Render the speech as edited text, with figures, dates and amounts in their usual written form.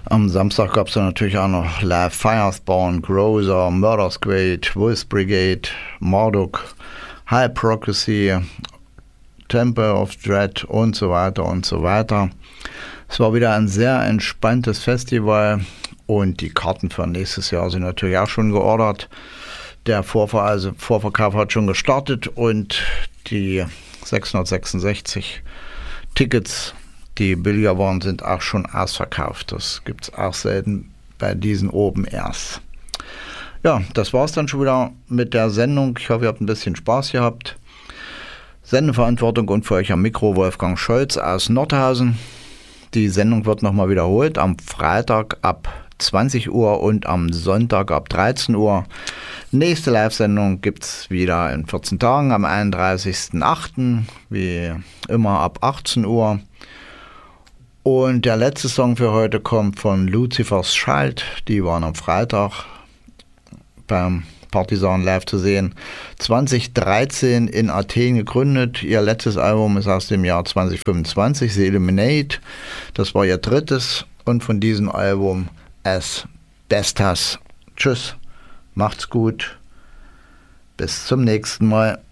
Am Samstag gab es dann natürlich auch noch Live Firespawn, Grozer, Murder Squad, Wolves Brigade, Marduk, Hypocrisy, Temple of Dread und so weiter und so weiter. Es war wieder ein sehr entspanntes Festival und die Karten für nächstes Jahr sind natürlich auch schon geordert. Der Vorverkauf hat schon gestartet und die 666 Tickets, die billiger waren, sind auch schon ausverkauft. Das gibt es auch selten bei diesen Open Airs. Ja, das war es dann schon wieder mit der Sendung. Ich hoffe, ihr habt ein bisschen Spaß gehabt. Sendeverantwortung und für euch am Mikro Wolfgang Scholz aus Nordhausen. Die Sendung wird nochmal wiederholt am Freitag ab 20 Uhr und am Sonntag ab 13 Uhr. Nächste Live-Sendung gibt es wieder in 14 Tagen am 31.08. wie immer ab 18 Uhr. Und der letzte Song für heute kommt von Lucifers Child. Die waren am Freitag beim Partisan live zu sehen. 2013 in Athen gegründet. Ihr letztes Album ist aus dem Jahr 2025, The Illuminate. Das war ihr drittes und von diesem Album Asbestas. Tschüss, macht's gut, bis zum nächsten Mal.